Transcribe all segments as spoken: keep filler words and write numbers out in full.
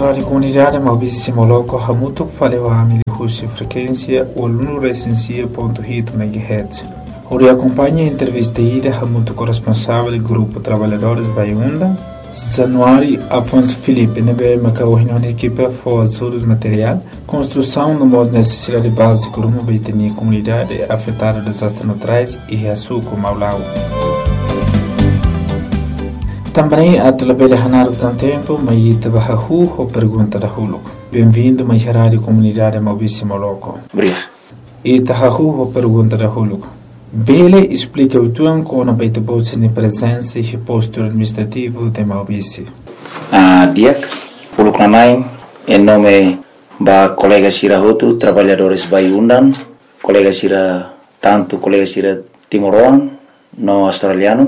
Rádio Comunidade Maurício Moloco Hamuto faleu a Amilihusi frequência Olunu Recensia ponto oito megahertz. Ori acompanha a entrevista ida Hamuto corresponsável do Grupo Trabalhadores Baiunda, Januário Afonso Felipe, nebe Macauhino de equipe for azuros material, construção de uma necessidade básica de uma baitania comunidade afetada por desastres naturais e reaçuco Maulau. Também a televela Hanar do tempo, mas trabalhou ou pergunta da Huluco. Bem-vindo à Rádio Comunidade Maurício Moloco. Obrigado. E trabalhou ou pergunta da Huluco. Bele explica o tuan com a baita bolsa de presença e posto administrativo de Maurício. Ah, Diak, Huluco Nanai, em nome da colega Sira Hotu, trabalhadores Baiundan, colega Sira, tanto colega Sira Timoroan, no australiano.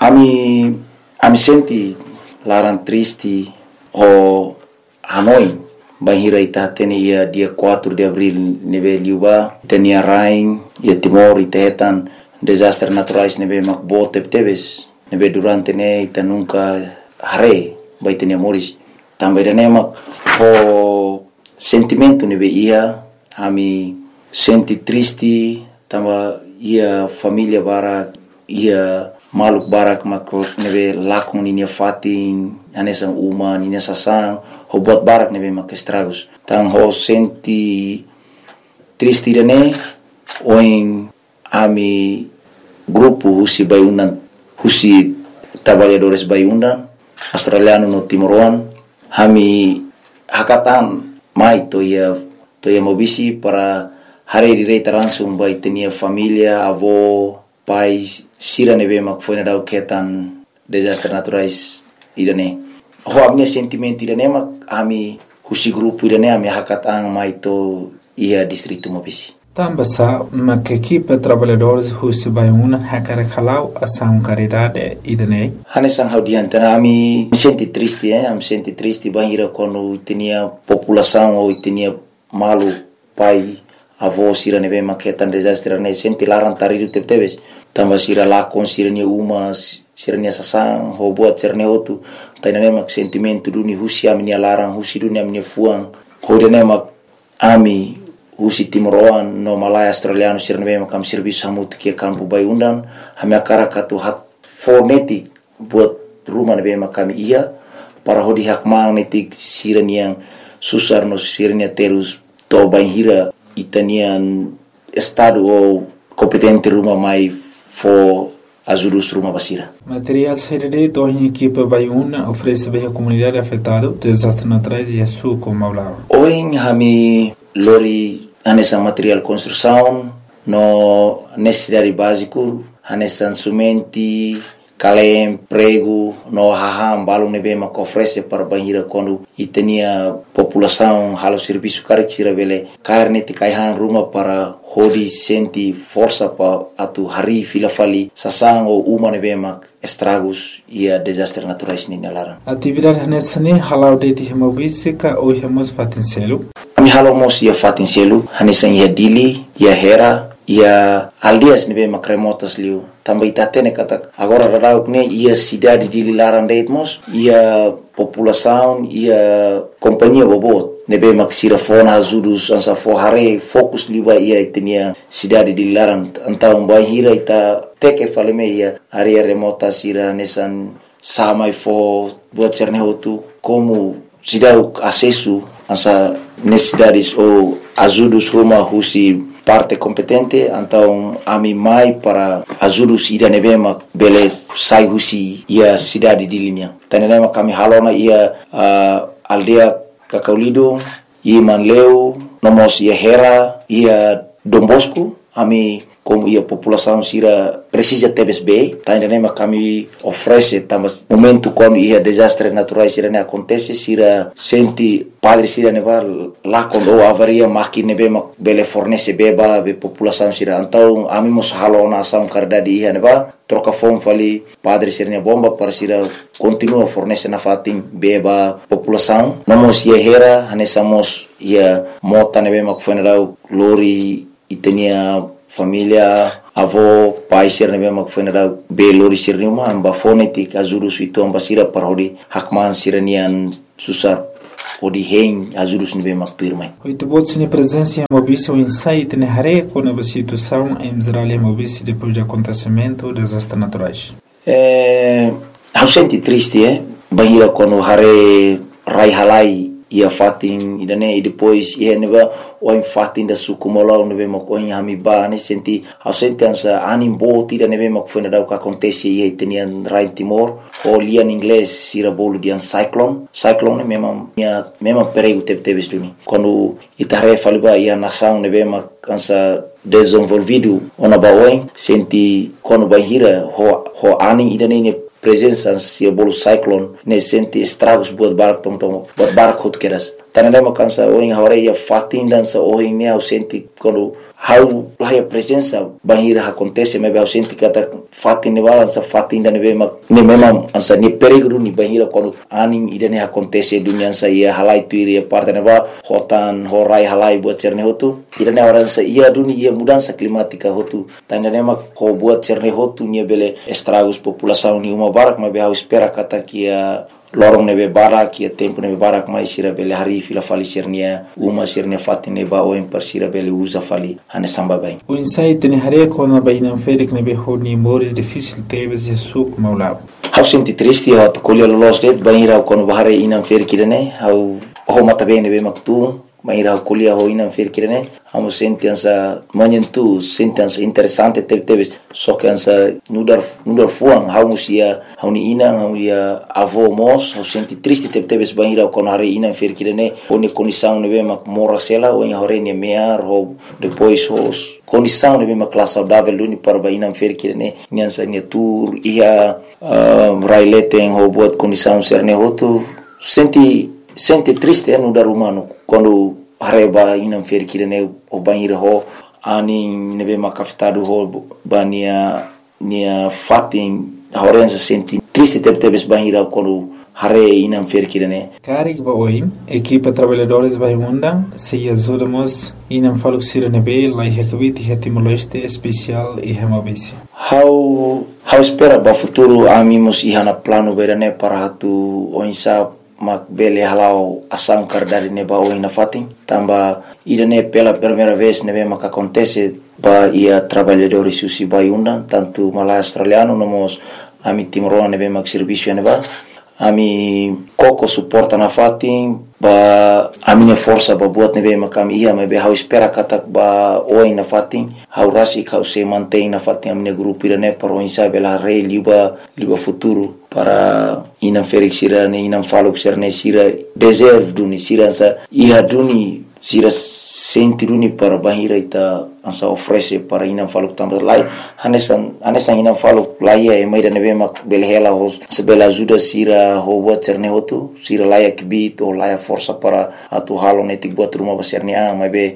Ami Ami senti larang triste o Hanoi bahira ita teni ia dia quatro de abril neve liuba tenia rain ia Timor itetan desastres naturais neve makbote teves neve durante ne ita nunca hare bai tenia moris também dane mak o sentimento neve ia ami senti triste tamba ia família bara ia maluk barak makro nebe lakon ninia fatin anesan uma ninia sasang ho buat barak nebe mak estragos tang ho senti triste dane oin ami grupo husi Baiundan husi trabalhadores Baiundan australiano no Timoroan hami hakatan mai to ia to ia mobisi para hari direita langsung bai tenia família avó pais sira neve mak foi na dau ketan desastres naturais idane ho amnia sentimento idane mak ami husi grupo idane ami hakatang mai to ia distrito Mobisi tambasa mak equipe trabalhadores husi Baiundan hakara khalau asam caridade idane hane sang hau diantana ami senti triste eh am senti triste bahira quando tinha população ou tinha malu pai avó sira neve mak ketan desastres ne senti larang taridu tebes tamba sira lakon sira ni uma sira ni sasang ho buat sira ne otu tainane mak sentimento duni husi ami ni larang husi duni ami fuang ho dene mak ami husi Timoroan no Malaya australiano sira ne mak kam serviço hamut ke campo Baiundan hami akara katu hat fonetik buat rumah ne mak kami ia para hodi hak magnetik sira ni yang susar no sira ni terus to banhira itanian estado ou competente rumah mai for ajudos rumah basira. Material C D D em equipe Baiundan oferece bem a comunidade afetada desastres naturais e a sua como Maulau. Hoje hami lori anessa material construção no necessidade básico anessa sumenti kalem prego no haham balum nebe mak oferece para banhira quando itenia população halo serviço carexira vele carne ti kaihan rumah para hodi senti força pa atu hari fila fali sasang ou uma nebe mak estragos ia desastres naturais ni nalara atividade nessa ne halau de ti Maurício ka ou hemos fatincelo ami halo mos ia fatincelo hanesa ia dili ia hera ia aldias nebe mak remotas liu também tatene kata agora radau ne ia cidade de Lilaran Deitmos ia população ia companhia bobot nebe mak sira fona ajudos ansa forhare fokus liba ia tenia cidade de Lilaran então bahira ita teke faleme ia area remota sira nesan samai fo buat cerne hotu como cidade acesso ansa necessidades ou ajudos rumah husi parte competente então ami mai para ajudos ida nevema beles sai husi ia cidade de linha tanema kami halona ia uh, aldea Kakaulido ia Manleu nomos ia Hera ia Dombosco ami como ia população sira precisa tebes bem tanema kami oferece também momento quando ia desastres naturais sira ne acontece sira senti padre sira nevar lá quando avaria máquina nebe bele fornece beba be população sira então ami mos halona asam cardade ia neva troca fome fali padre sira ne bomba para sira continua fornece na fatim beba população nomos ia hera hanesamos ia mota nebe mak funeral lori itenia família avó pai sir nebe mak funeral be lori sir numa amba fonetik azuru suito amba sira parodi hakman siranian susar o di hen ajudos ni be makpirmai. Oito bots ni presença em Mobice, o insight ne hareco na situação em Israel e Mobice depois do acontecimento dos desastres naturais. É, eu senti triste, é, bahira quando hare rai halai ia fatin idane e depois ia neba o em fatin da sukumola nebe makoin hamiba ne senti eu senti ansa anim bot ida nebe makfuna da o que acontece ia tenian rai Timor o lia em inglês sira bolo de cyclone cyclone mesmo minha mesmo perigo teve teve stuni quando itare faliba ia nação nebe makansa desenvolvido ona baoin senti quando bahira ho ho anim idane ne presença se bolo cyclone ne senti estragos buat barak tom tom buat barak hot keras tananda makansa o em hore ia fatin dança o em ne senti quando how lá a presença bahira acontece mas eu senti kata fatin ne balança fatin da ne bema ne memang ansa ni perigo ni bahira quando aning ida ne acontece dunia sa ia halai tuiri parte ne ba hotan horai halai buat cerne hotu ida ne orang sa ia dunia ia mudança climática hotu tananda ne mak ko buat cerne hotu ni bele estragos população ni uma barak mas eu espera kata kia lorong nebe barak ia tempo nebe barak mai sira bele hari fila fali sirnia uma sirnia fatine ba o em sira bele usa fali ane samba bai o insight ne hare ko na bai nan ferik nebe honi mores difícil teves e suk maulab hau senti triste ha to kolya los det baira ko no bahare inam ferik kirene hau ho mata bene nebe maktu baira kolya ho inam ferik kirene hau senti ansa manyentu senti ansa interessante teve teve só que ansa nudar nudar fuang hau musia hau ni ina hau ia avô mos hau senti triste teve teve baira ko no hare inam ferik kirene oni condição nebe mak mora sela o ia hore ne mear ho depois os condição nebe mak classe saudável duni para bainam ferik kirene nyansa ne tour ia uh, raileten ho buat condição serne hotu senti senti triste no dar humano quando hareba inam ferik kirene o banheiro ho ani nebe makafitado ho bania nia fatin horenza senti triste teve teve banheiro quando hare inam ferik kirene Karik ba oi equipa trabalhadores vai undang se ajudamos inam faluk sira nebe lai hekbit hetimoleste especial e hemabisi how how espera ba futuro amimos ihana plano berane para hatu oinsa mak bele halau asam kardari ne ba oina fatin tamba idane pela primeira vez nebe mak acontece ba ia trabalhadores susi vai undan tanto malai australiano nomos ami timoro nebe mak serviço ne ba ami koko suporta na fatin ba amine força ba buat nebe makam ia me be hau espera katak ba oi na fatin hau rasi kau se mantém na fatin amine grupo irane para insa bela rei liba liba futuro para inam ferik sira ne inam falo sirne sira deserve duni sira sa ia duni sira senti duni para bahira ita ansa oferece para inam falo tambah lai hanesan hanesan inam falo lai e mai da nebe mak belhela hos sebela ajuda sira ho buat sirne hotu sira lai kibit o lai força para atu halo netik buat rumah besarnya mai be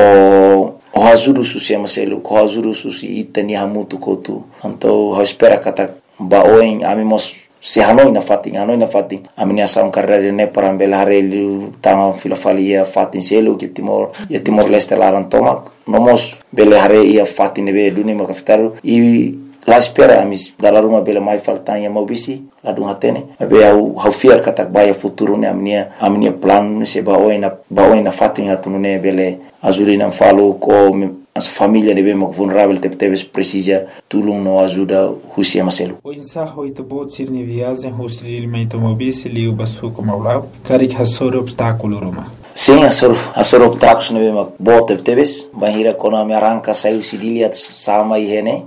ho o ajuda susi maselu ko ajuda susi itani hamutu kotu anto ho espera kata ba oin amimos se hanoi na fatin hanoi na fatin amini asam karere ne para belare tanga filofalia fatin selu que timor e timor leste laran tomak nomos belare ia fatin be duni makaftaru e la espera amis dalla ruma bela mai faltanya mobisi la dun hatene be au hau fiar katak baya futuro ne amnia amnia plan se ba oina ba oina fatin atunune bele azurina falo ko as família de bem vulnerável te teves precisa tulum no ajuda husia maselu o insaho ito bot sirni viagem hostri limento mobisi liu basu como aula karik hasor obstáculo roma sim asor asor obstáculos ne bem bot te teves bahira kono me arranca saiu sidilia sama ihene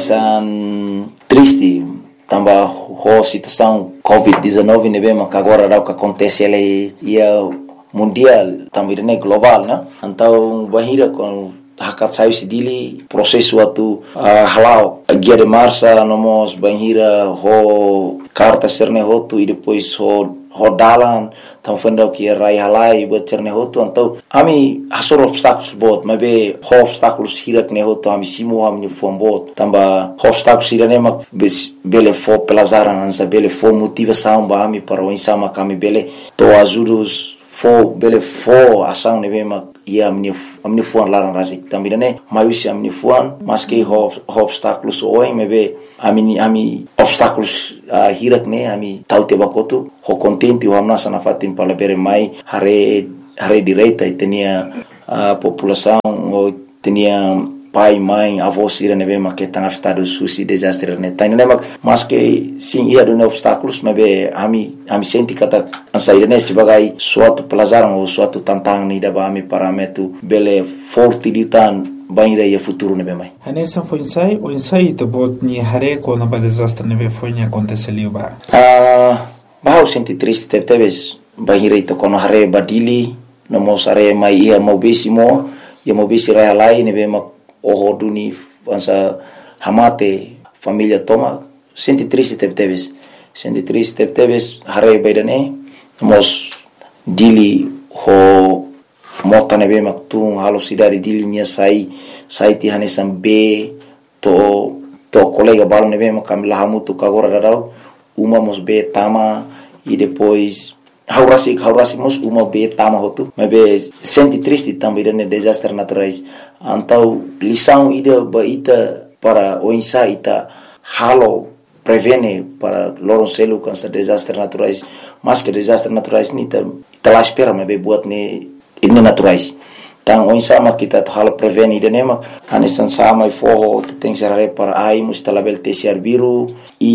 anesan triste tamba ho situação covid dezenove ne bem agora dá o que acontece ele ia mundial também ne global né então bahira com hakat sayu sidili prosesu atu uh, halau guia de marcha nomos banhira ho carta serne hotu e depois ho ho dalan tam fenda que rai halai buat serne hotu então ami hasor obstáculos bot mas be ho obstáculos hirak ne hotu ami simo ami fom bot tamba ho obstáculos irane mak bele fo pelazaran ansa bele fo motivação ba ami para o insama kami bele to ajudos fo bele fo ação ne be mak ia amin'ny amin'ny foana laran raha zay tambira ne maiusy amin'ny foana maske obstáculos oin mebe ami ami obstáculos hirak ne ami taute bakoto ho contente o amna sana fatin palabere mai hare hare direita tenia a população o tenia pai, mãe, avós irem ver mas que estão afetados susi desastre né tá né mas que sim ia do obstáculos mas be ami ami senti kata sair né sebagai suatu pelajaran ou suatu tantangan ni daba ami parameto bele forte di tan banira ia futuro né be mai Hanesan foi ensaio o ensaio de bot ni hare ko na ba desastre né be foi ni aconteceu ba ah bah senti triste teves banira ito kono hare badili no mosare mai ia mobisimo ia mobisi rai lai né be o duni ansa hamate família toma senti triste teves senti triste teves hare baidane mos dili ho mota nebe maktung halo sidari dili nia sai sai ti hanesan be to to colega balo nebe makam lahamutu kagora dadau uma mos be tama e depois haurasi haurasi mos uma be tama hotu mebe senti triste também de desastres naturais então lição ida baita para o ensaio ita halo prevene para loronselo com esses desastres naturais mas que desastres naturais ni ta ta espera mebe buat ne ini naturais então o ensaio que ta halo prevene ida nema anesan sama e forro tem serare para ai mustalabel tesiar biru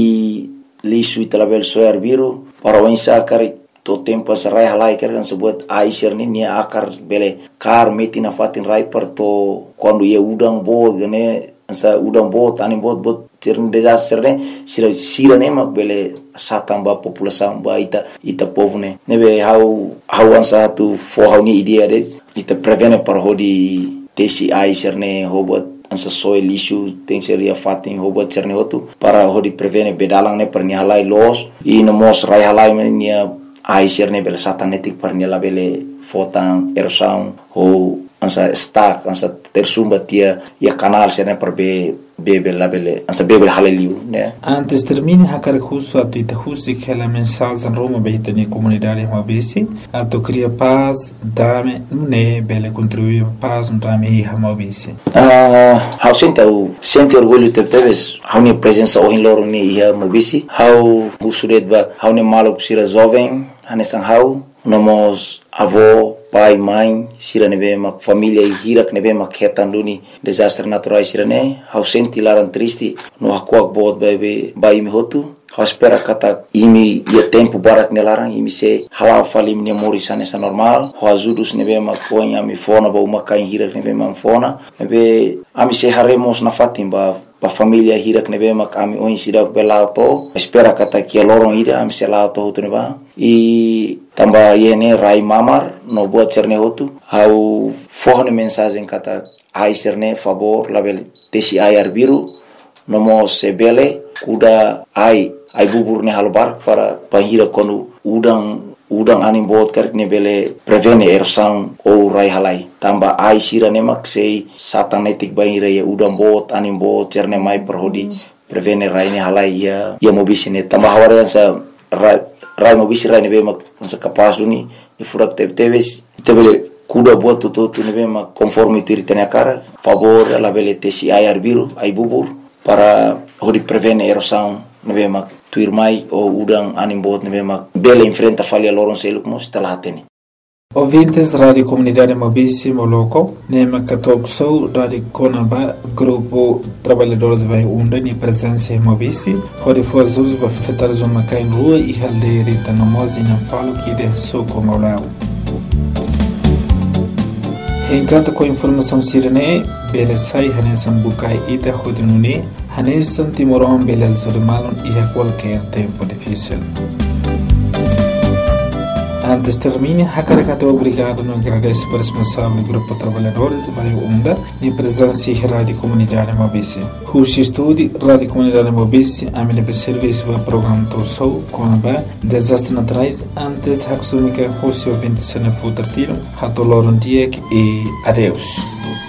e lisu italabel soar biru para o ensaio cari to tempo sarai halai kan sebut aisir ni ni akar bele kar meti na fatin rai per to quando ia udang bo gane sa udang bo tani bot bot tirn desastre ne sira sira ne mak bele satamba população ba ita ita povo ne nebe how how ansa tu for how ni idea de ita prevene par hodi tesi aisir ne hobot ansa soil issue tem seria fatin hobot cerne hotu para hodi prevene bedalang ne per ni halai los i no mos rai halai ni ai serne bele satanetik par nela bele fotan erosão ou ansa stack ansa tersumba tia ia canal serne par be bebe la bele ansa bebe haleliu né antes termine hakar khusu atu ita khusi kela mensagem roma beita ni comunidade mabisi atu cria paz dame ne bele contribuir paz no dame mabisi ah how sente o sente orgulho teves how ni presença o loro ni ia mabisi how usuret ba how ni malok sira jovem hanesan how nomos avô pai mãe sira nebe mak família e hirak nebe mak hetan duni desastre naturais sira ne how senti laran triste no hakuak bot bebe bai mi hotu how espera kata imi ia tempo barak nelarang imi se halal falim ne mori sanesa normal how azudus nebe mak ponya mi fona ba uma kain hirak nebe mak fona nebe ami se haremos na fatimba pa família hirak nebe mak ami oin sidak belauto espera kata kia lorong ida ami se lauto hotu neba e tamba yene rai mamar no buat cerne hotu how forne mensagem kata ai cerne favor label tesi ai arbiru no mo sebele kuda ai ai bubur ne halbar para pahira konu udang udang anim bot kerk ne bele prevene erosão ou rai halai tamba ai sira ne mak sei satanetik bahira ya udang bot anim bot cerne mai perhodi prevene rai ne halai ya ya mobisine tamba hawarian sa rai rai mobisi rai ne be mak sa kapas duni ni furak teb teves tebele kuda buat tutu tu ne be mak conforme tu ritene cara favor la bele tesi ai arbiru ai bubur para hodi prevene erosão ne be mak tuir mai o udang anim bot ne be mak bele enfrenta falha loron seluk mos talatene Ouvintes da Rádio Comunidade Mobisi Moloco, Nema Católico Sou, Rádio Conaba, Grupo Trabalhadores Vai Unda, ni presença em Mobisi, onde foi as usos para afetar os homens em rua e aldeia Rita Nomosi não falo que de soco Maulao. Encanta com informação sirene, bele sai hanesan bukai ita hodinuni, hanesan timoron bele zurimalon e a qualquer tempo difícil. Antes termine, Hakarakato obrigado no agradece para o responsável do Grupo Trabalhadores Vai Unda e presença em Rádio Comunidade Mobisi. Rushi Estúdio, Rádio Comunidade Mobisi, a minha serviço para o programa Tossou, com a desastre naturais, antes Haksumika Rushi ouvinte se não for tratado, Hatoloron Diek e adeus.